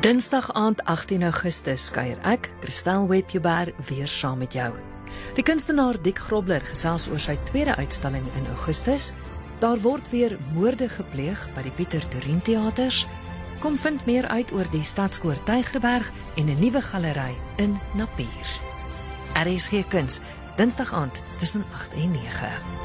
Dinsdag aand 18 Augustus kuier ek, Christel Webjuber, weer saam met jou. Die kunstenaar Dick Grobler gesels oor sy tweede uitstalling in Augustus. Daar word weer moorde gepleeg by die Pieter Toerien Theaters. Kom vind meer uit oor die Stadskoor Tygerberg en 'n nuwe galery in Napier. RSG Kuns, Dinsdag aand tussen 8 en 9.